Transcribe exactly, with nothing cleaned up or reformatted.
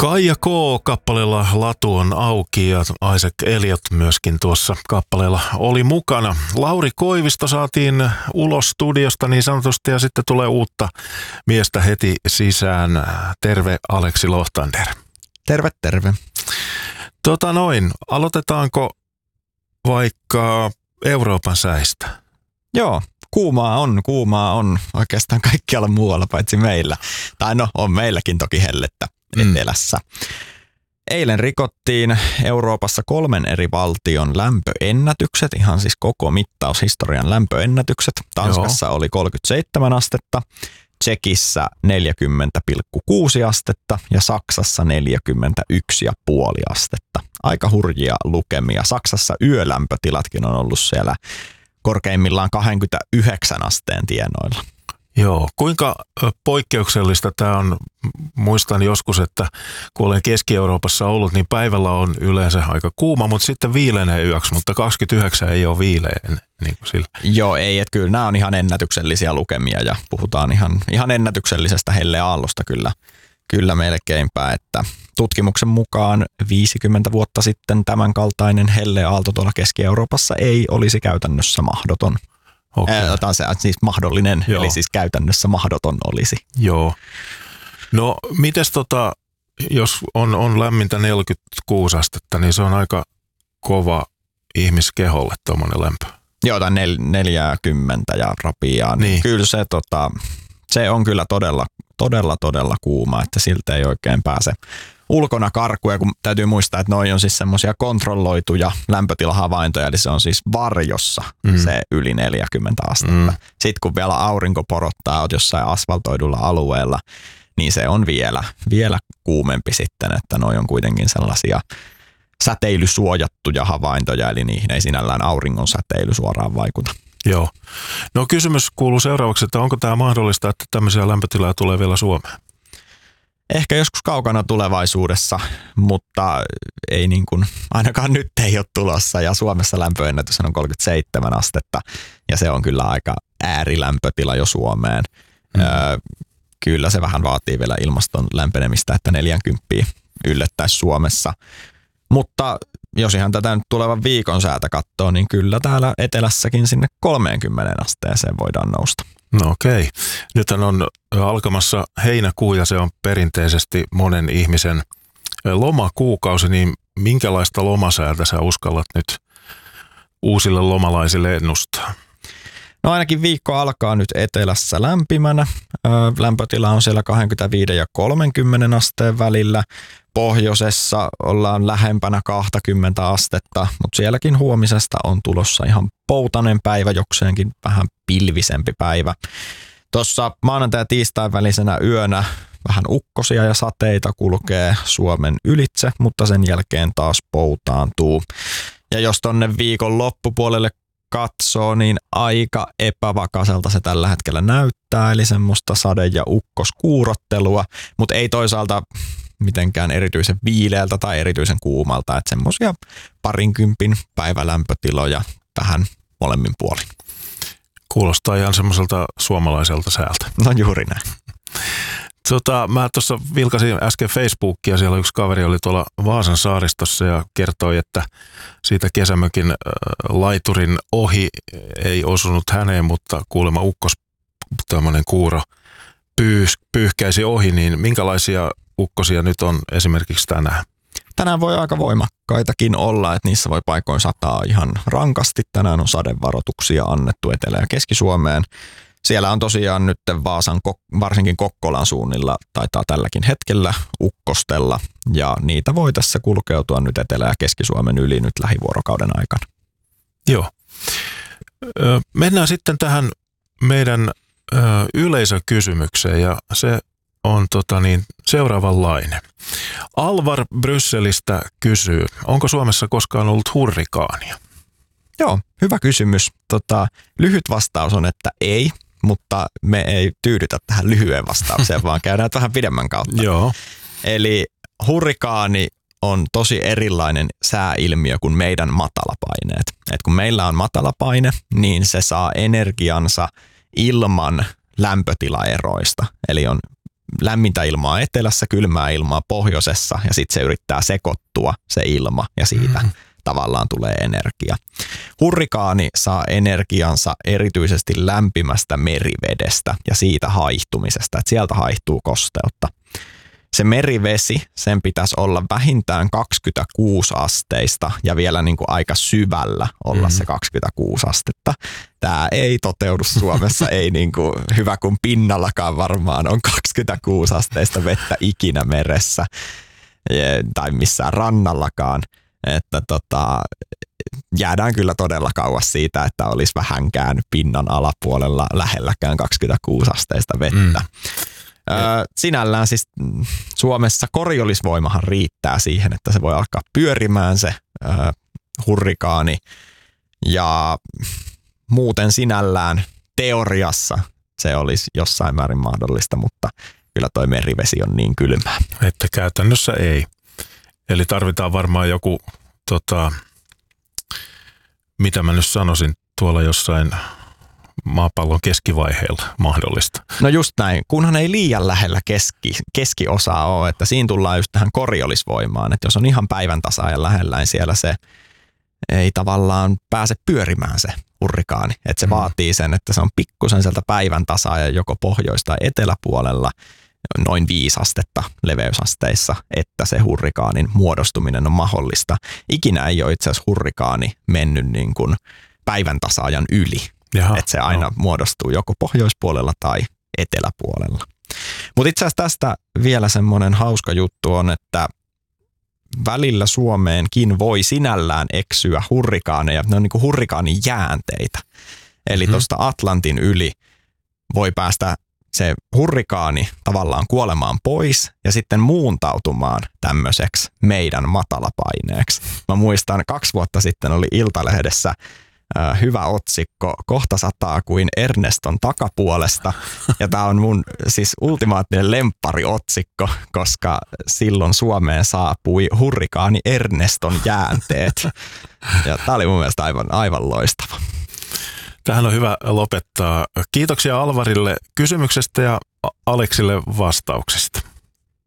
Kaija K. kappaleella Latu on auki ja Isaac Elliot myöskin tuossa kappaleella oli mukana. Lauri Koivisto saatiin ulos studiosta niin sanotusti ja sitten tulee uutta miestä heti sisään. Terve Aleksi Lohtander. Terve, terve. Tota noin, aloitetaanko vaikka Euroopan säistä? Joo, kuumaa on, kuumaa on oikeastaan kaikkialla muualla paitsi meillä. Tai no, on meilläkin toki hellettä etelässä. Mm. Eilen rikottiin Euroopassa kolmen eri valtion lämpöennätykset, ihan siis koko mittaushistorian lämpöennätykset. Tanskassa Joo. oli kolmekymmentäseitsemän astetta, Tšekissä neljäkymmentä pilkku kuusi astetta ja Saksassa neljäkymmentäyksi pilkku viisi astetta. Aika hurjia lukemia. Saksassa yölämpötilatkin on ollut siellä korkeimmillaan kaksikymmentäyhdeksän asteen tienoilla. Joo, kuinka poikkeuksellista tämä on? Muistan joskus, että kun olen Keski-Euroopassa ollut, niin päivällä on yleensä aika kuuma, mutta sitten viilenee yöksi, mutta kaksikymmentäyhdeksän ei ole viileä. Niin kuin sillä. Joo, ei, että kyllä nämä on ihan ennätyksellisiä lukemia ja puhutaan ihan, ihan ennätyksellisestä helleaallosta kyllä, kyllä melkeinpä, että tutkimuksen mukaan viisikymmentä vuotta sitten tämän kaltainen helleaalto tuolla Keski-Euroopassa ei olisi käytännössä mahdoton. Okay. Tämä se siis mahdollinen, Joo. eli siis käytännössä mahdoton olisi. Joo. No mites tota, jos on, on lämmintä neljäkymmentäkuusi astetta, niin se on aika kova ihmiskeholle tuommoinen lämpö. Joo, tai nel, neljäkymmentä ja rapiaa. Niin. Kyllä se, tota, se on kyllä todella, todella, todella kuuma, että siltä ei oikein pääse ulkona karkuja, kun täytyy muistaa, että noi on siis semmoisia kontrolloituja lämpötilahavaintoja, eli se on siis varjossa mm. se yli neljäkymmentä astetta. Mm. Sitten kun vielä aurinko porottaa, oot jossain asfaltoidulla alueella, niin se on vielä, vielä kuumempi sitten, että noi on kuitenkin sellaisia säteilysuojattuja havaintoja, eli niihin ei sinällään auringon säteily suoraan vaikuta. Joo. No kysymys kuuluu seuraavaksi, että onko tämä mahdollista, että tämmöisiä lämpötilaa tulee vielä Suomeen? Ehkä joskus kaukana tulevaisuudessa, mutta ei niin kuin, ainakaan nyt ei ole tulossa ja Suomessa lämpöennätys on kolmekymmentäseitsemän astetta ja se on kyllä aika äärilämpötila jo Suomeen. Mm. Öö, kyllä se vähän vaatii vielä ilmaston lämpenemistä, että neljäkymmentä yllättäisi Suomessa, mutta jos ihan tätä nyt tulevan viikon säätä katsoo, niin kyllä täällä etelässäkin sinne kolmeenkymmeneen asteeseen voidaan nousta. No okei. Nythän on alkamassa heinäkuu ja se on perinteisesti monen ihmisen lomakuukausi, niin minkälaista lomasäätä sä uskallat nyt uusille lomalaisille ennustaa? No ainakin viikko alkaa nyt etelässä lämpimänä. Lämpötila on siellä kaksikymmentäviisi ja kolmekymmentä asteen välillä. Pohjoisessa ollaan lähempänä kaksikymmentä astetta, mutta sielläkin huomisesta on tulossa ihan poutainen päivä, jokseenkin vähän pilvisempi päivä. Tuossa maanantai- ja tiistain välisenä yönä vähän ukkosia ja sateita kulkee Suomen ylitse, mutta sen jälkeen taas poutaantuu. Ja jos tonne viikon loppupuolelle katsoo, niin aika epävakaiselta se tällä hetkellä näyttää, eli semmoista sade- ja ukkoskuurottelua, mutta ei toisaalta mitenkään erityisen viileältä tai erityisen kuumalta, että semmoisia parinkympin päivälämpötiloja vähän molemmin puolin. Kuulostaa ihan semmoiselta suomalaiselta säältä. No juuri näin. Tota, mä tuossa vilkasin äsken Facebookia, siellä yksi kaveri oli tuolla Vaasan saaristossa ja kertoi, että siitä kesämökin äh, laiturin ohi ei osunut häneen, mutta kuulemma ukkos tämmöinen kuuro pyyh, pyyhkäisi ohi, niin minkälaisia ukkosia nyt on esimerkiksi tänään? Tänään voi aika voimakkaitakin olla, että niissä voi paikoin sataa ihan rankasti. Tänään on sadevaroituksia annettu Etelä- ja Keski-Suomeen. Siellä on tosiaan nyt Vaasan, varsinkin Kokkolan suunnilla, taitaa tälläkin hetkellä ukkostella, ja niitä voi tässä kulkeutua nyt Etelä- ja Keski-Suomen yli nyt lähivuorokauden aikana. Joo. Mennään sitten tähän meidän yleisökysymykseen, ja se on tota niin, seuraavanlainen. Alvar Brysselistä kysyy, onko Suomessa koskaan ollut hurrikaania? Joo, hyvä kysymys. Tota, lyhyt vastaus on, että ei, mutta me ei tyydytä tähän lyhyen vastaukseen, vaan käydään vähän pidemmän kautta. Joo. Eli hurrikaani on tosi erilainen sääilmiö kuin meidän matalapaineet. Et kun meillä on matalapaine, niin se saa energiansa ilman lämpötilaeroista. Eli on lämmintä ilmaa etelässä, kylmää ilmaa pohjoisessa ja sitten se yrittää sekoittua se ilma ja siitä mm-hmm. tavallaan tulee energia. Hurrikaani saa energiansa erityisesti lämpimästä merivedestä ja siitä haihtumisesta, että sieltä haihtuu kosteutta. Se merivesi, sen pitäisi olla vähintään kaksikymmentäkuusi asteista ja vielä niin kuin aika syvällä olla mm-hmm. se kaksikymmentäkuusi astetta. Tämä ei toteudu Suomessa, ei niin kuin hyvä kuin pinnallakaan varmaan on kaksikymmentäkuusi asteista vettä ikinä meressä tai missään rannallakaan. Että tota, jäädään kyllä todella kauas siitä, että olisi vähänkään pinnan alapuolella lähelläkään kaksikymmentäkuusi asteista vettä. Mm. Öö, sinällään siis Suomessa korjollisvoimahan riittää siihen, että se voi alkaa pyörimään se öö, hurrikaani ja muuten sinällään teoriassa se olisi jossain määrin mahdollista, mutta kyllä toi merivesi on niin kylmää. Että käytännössä ei. Eli tarvitaan varmaan joku, tota, mitä mä nyt sanoisin, tuolla jossain maapallon keskivaiheella mahdollista. No just näin, kunhan ei liian lähellä keski, keskiosaa ole, että siinä tullaan just tähän korjollisvoimaan, että jos on ihan päivän tasaajan lähellä, niin siellä se ei tavallaan pääse pyörimään se hurrikaani. Että se mm. vaatii sen, että se on pikkusen sieltä päivän tasaajan joko pohjois- tai eteläpuolella noin viisi astetta leveysasteissa, että se hurrikaanin muodostuminen on mahdollista. Ikinä ei ole itse asiassa hurrikaani mennyt niin kuin päivän tasaajan yli. Jaha, että se aina no. muodostuu joko pohjoispuolella tai eteläpuolella. Mutta itse asiassa tästä vielä semmoinen hauska juttu on, että välillä Suomeenkin voi sinällään eksyä hurrikaaneja. Ne on niin kuin hurrikaanin jäänteitä. Eli mm-hmm. tuosta Atlantin yli voi päästä se hurrikaani tavallaan kuolemaan pois ja sitten muuntautumaan tämmöiseksi meidän matalapaineeksi. Mä muistan, kaksi vuotta sitten oli Iltalehdessä äh, hyvä otsikko, kohta sataa kuin Erneston takapuolesta. Ja tää on mun siis ultimaattinen lemppariotsikko, koska silloin Suomeen saapui hurrikaani Erneston jäänteet. Ja tää oli mun mielestä aivan, aivan loistava. Tähän on hyvä lopettaa. Kiitoksia Alvarille kysymyksestä ja Aleksille vastauksesta.